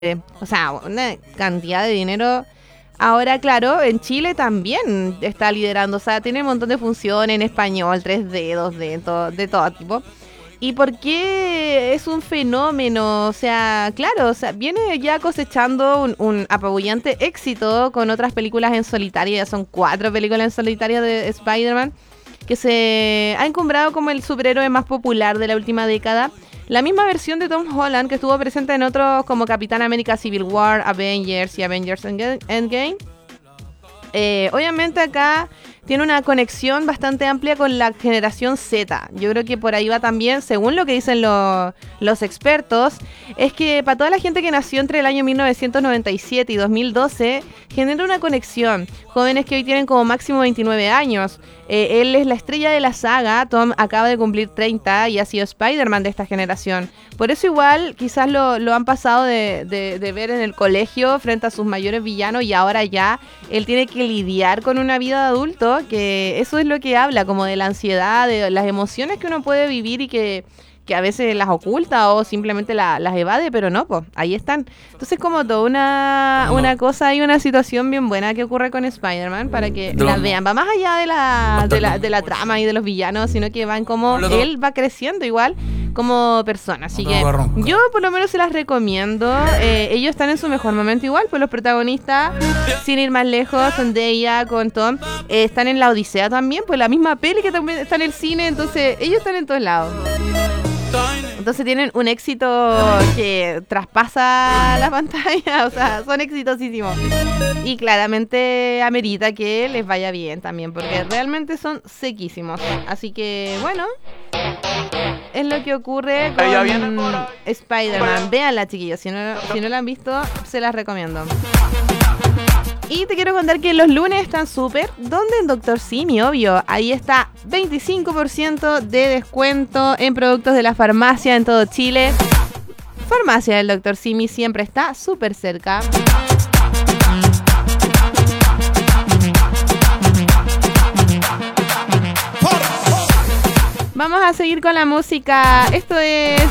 O sea, una cantidad de dinero. Ahora, claro, en Chile también está liderando. O sea, tiene un montón de funciones en español, 3D, 2D, de todo tipo. ¿Y por qué es un fenómeno? O sea, claro, o sea, viene ya cosechando un apabullante éxito con otras películas en solitario. Ya son 4 películas en solitario de Spider-Man, que se ha encumbrado como el superhéroe más popular de la última década. La misma versión de Tom Holland, que estuvo presente en otros como Capitán América Civil War, Avengers y Avengers Endgame. Obviamente acá tiene una conexión bastante amplia con la generación Z. Yo creo que por ahí va también, según lo que dicen los expertos, es que para toda la gente que nació entre el año 1997 y 2012, genera una conexión. Jóvenes que hoy tienen como máximo 29 años. Él es la estrella de la saga. Tom acaba de cumplir 30 y ha sido Spider-Man de esta generación. Por eso igual quizás lo han pasado de ver en el colegio frente a sus mayores villanos, y ahora ya él tiene que lidiar con una vida de adulto, que eso es lo que habla, como de la ansiedad, de las emociones que uno puede vivir y que a veces las oculta o simplemente las evade, pero no, pues ahí están. Entonces como toda una cosa y una situación bien buena que ocurre con Spider-Man para que la vean. Va más allá de la trama y de los villanos, sino que van como él va creciendo igual como persona. Así que yo por lo menos se las recomiendo. Ellos están en su mejor momento igual, pues los protagonistas, sin ir más lejos, Zendaya con Tom, están en la Odisea también, pues la misma peli que también está en el cine. Entonces ellos están en todos lados. Entonces tienen un éxito que traspasa la pantalla. O sea, son exitosísimos. Y claramente amerita que les vaya bien también, porque realmente son sequísimos. Así que bueno, es lo que ocurre con Spider-Man. Véanla, chiquillos, si no la han visto, se las recomiendo. Y te quiero contar que los lunes están súper. ¿Dónde? En Dr. Simi, obvio. Ahí está 25% de descuento en productos de la farmacia en todo Chile. Farmacia del Dr. Simi siempre está súper cerca. Vamos a seguir con la música. Esto es